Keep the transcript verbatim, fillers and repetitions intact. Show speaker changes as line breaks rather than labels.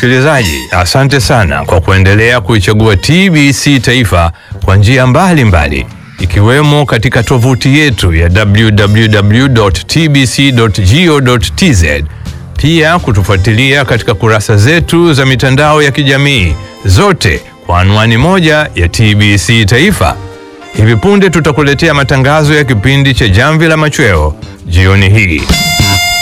msikilizaji, asante sana kwa kuendelea kuichagua T B C Taifa kwa njia mbalimbali, ikiwemo katika tovuti yetu ya w w w dot t b c dot go dot t z, pia kutufuatilia katika kurasa zetu za mitandao ya kijamii, zote kwa anwani moja ya T B C Taifa. Hivi punde tutakuletea matangazo ya kipindi cha Jamvi la Machweo jioni hii.